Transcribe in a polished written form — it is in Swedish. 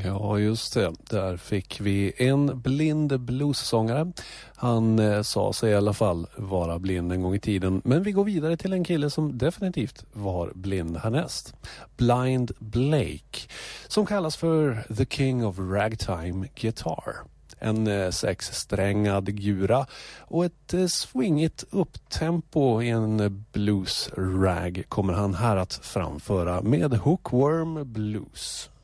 Ja, just det. Där fick vi en blind bluessångare. Han sa sig i alla fall vara blind en gång i tiden. Men vi går vidare till en kille som definitivt var blind härnäst. Blind Blake, som kallas för The King of Ragtime Guitar. En 6-strängad gura och ett swingigt upptempo i en blues rag kommer han här att framföra med Hookworm Blues.